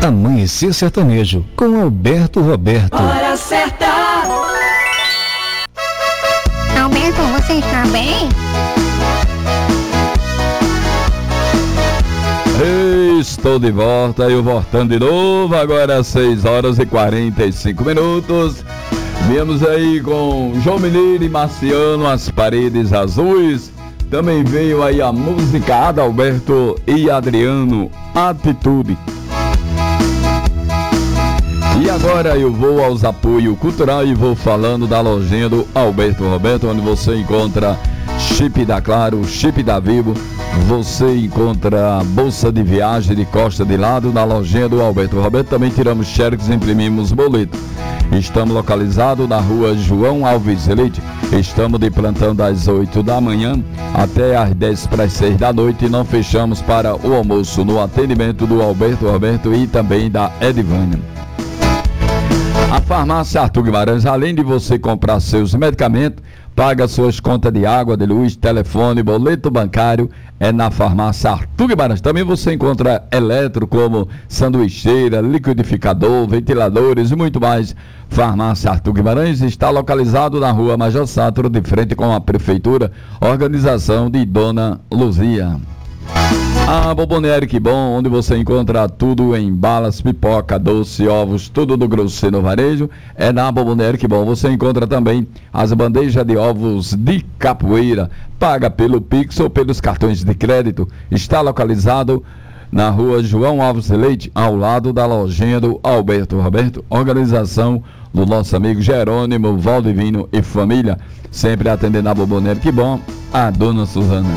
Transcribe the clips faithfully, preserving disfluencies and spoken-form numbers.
Amanhecer Sertanejo, com Alberto Roberto. Hora certa. Alberto, você está bem? Estou de volta, eu voltando de novo, agora às seis horas e quarenta e cinco minutos. Viemos aí com João Mineiro e Marciano, As Paredes Azuis. Também veio aí a música Adalberto e Adriano, Atitude. E agora eu vou aos apoios culturais e vou falando da lojinha do Alberto Roberto, onde você encontra chip da Claro, chip da Vivo. Você encontra bolsa de viagem de costa de lado na lojinha do Alberto Roberto. Também tiramos xerox e imprimimos boleto. Estamos localizados na rua João Alves Leite. Estamos de plantão das oito da manhã até às dez para as seis da noite e não fechamos para o almoço no atendimento do Alberto Roberto e também da Edivânia. A farmácia Arthur Guimarães, além de você comprar seus medicamentos, paga suas contas de água, de luz, telefone, boleto bancário, é na farmácia Arthur Guimarães. Também você encontra eletro como sanduicheira, liquidificador, ventiladores e muito mais. Farmácia Arthur Guimarães está localizado na rua Major Sátiro, de frente com a prefeitura, organização de Dona Luzia. A Bomboniere Que Bom, onde você encontra tudo em balas, pipoca, doce, ovos, tudo do grosso no varejo, é na Bomboniere Que Bom. Você encontra também as bandejas de ovos de capoeira, paga pelo Pix ou pelos cartões de crédito. Está localizado na rua João Alves Leite, ao lado da lojinha do Alberto Roberto, organização do nosso amigo Jerônimo Valdivino e família, sempre atendendo a Bomboniere Que Bom, a dona Suzana.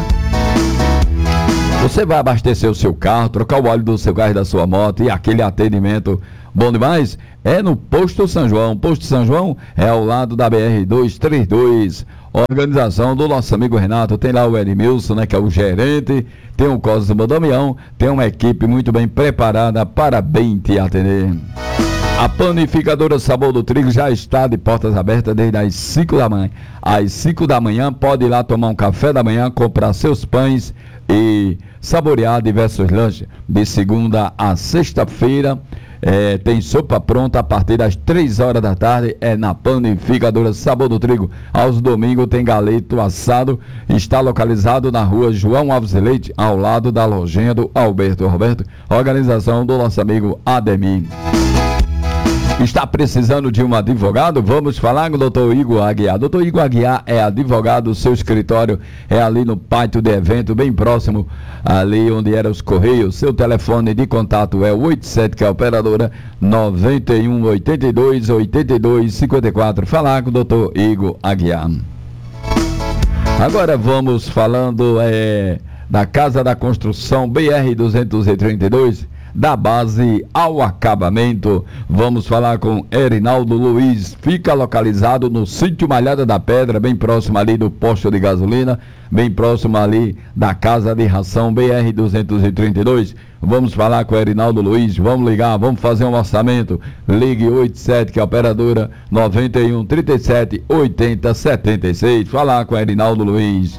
Você vai abastecer o seu carro, trocar o óleo do seu carro e da sua moto e aquele atendimento bom demais? É no Posto São João. Posto São João é ao lado da B R duzentos e trinta e dois. Organização do nosso amigo Renato. Tem lá o Edmilson, né, que é o gerente. Tem o Cosmo Damião. Tem uma equipe muito bem preparada para bem te atender. A panificadora Sabor do Trigo já está de portas abertas desde as cinco da manhã. Às cinco da manhã, pode ir lá tomar um café da manhã, comprar seus pães e saborear diversos lanches. De segunda a sexta-feira, é, tem sopa pronta a partir das três horas da tarde, é na panificadora Sabor do Trigo. Aos domingos tem galeto assado, está localizado na rua João Alves Leite, ao lado da lojinha do Alberto Roberto, organização do nosso amigo Ademir. Está precisando de um advogado? Vamos falar com o doutor Igor Aguiar. doutor Igor Aguiar é advogado, seu escritório é ali no pátio de evento, bem próximo ali onde eram os Correios. Seu telefone de contato é o oitenta e sete, que é a operadora, noventa e um, oitenta e dois, oitenta e dois, cinquenta e quatro. Falar com o doutor Igor Aguiar. Agora vamos falando é, da Casa da Construção B R duzentos e trinta e dois. Da base ao acabamento. Vamos falar com Erinaldo Luiz. Fica localizado no sítio Malhada da Pedra, bem próximo ali do posto de gasolina, bem próximo ali da casa de ração B R duzentos e trinta e dois. Vamos falar com Erinaldo Luiz, vamos ligar, vamos fazer um orçamento. Ligue oitenta e sete, que é a operadora, noventa e um, trinta e sete, oitenta, setenta e seis. Falar com Erinaldo Luiz.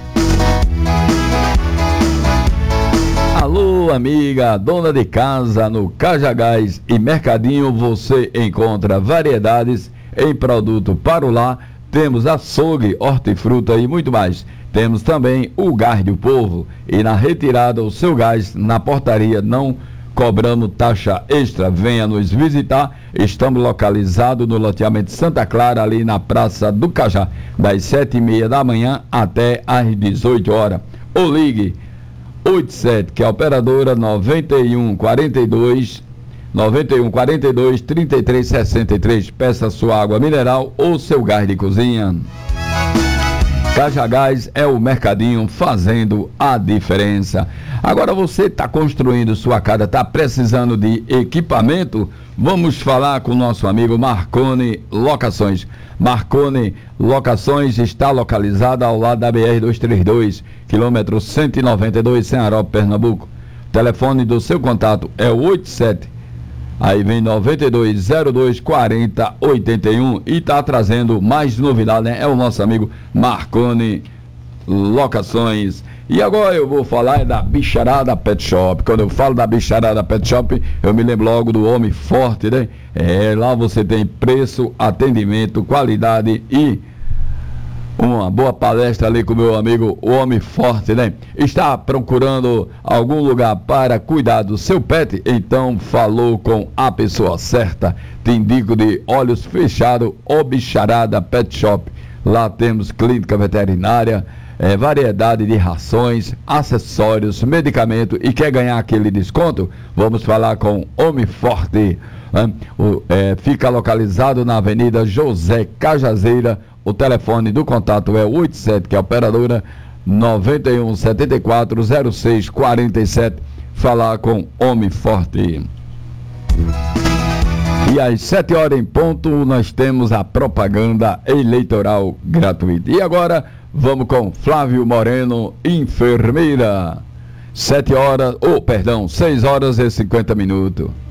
Alô, amiga, dona de casa, no Cajagás e Mercadinho você encontra variedades em produto para o lar. Temos açougue, hortifruta e muito mais. Temos também o gás do povo e na retirada o seu gás na portaria não cobramos taxa extra. Venha nos visitar. Estamos localizados no loteamento Santa Clara, ali na Praça do Cajá, das sete e meia da manhã até às dezoito horas. Ou ligue oitenta e sete, que é a operadora, noventa e um, quarenta e dois, noventa e um, quarenta e dois, trinta e três, sessenta e três. Peça sua água mineral ou seu gás de cozinha. Cajagás é o mercadinho fazendo a diferença. Agora você está construindo sua casa, está precisando de equipamento? Vamos falar com o nosso amigo Marconi Locações. Marconi Locações está localizada ao lado da B R duzentos e trinta e dois, quilômetro cento e noventa e dois, Ceará, Pernambuco. O telefone do seu contato é o oitenta e sete, aí vem noventa e dois, zero dois, quarenta, oitenta e um, e está trazendo mais novidade, né? É o nosso amigo Marconi Locações. E agora eu vou falar da Bicharada Pet Shop. Quando eu falo da Bicharada Pet Shop, eu me lembro logo do Homem Forte, né? É, lá você tem preço, atendimento, qualidade e uma boa palestra ali com o meu amigo o Homem Forte, né? Está procurando algum lugar para cuidar do seu pet? Então falou com a pessoa certa. Te indico de olhos fechados, o Bicharada Pet Shop. Lá temos clínica veterinária, é, variedade de rações, acessórios, medicamento. E quer ganhar aquele desconto? Vamos falar com Homem Forte. Né? O, é, fica localizado na Avenida José Cajazeira. O telefone do contato é oitenta e sete, que é a operadora, noventa e um, setenta e quatro, zero seis, quarenta e sete. Falar com Homem Forte. E às sete horas em ponto, nós temos a propaganda eleitoral gratuita. E agora, vamos com Flávio Moreno, enfermeira. Sete horas, ou oh, perdão, seis horas e cinquenta minutos.